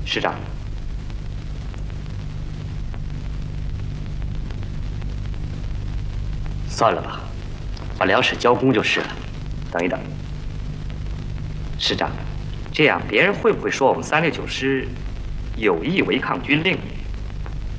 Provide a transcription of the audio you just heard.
师长，算了吧，把粮食交公就是了。等一等，师长，这样别人会不会说我们369师有意违抗军令？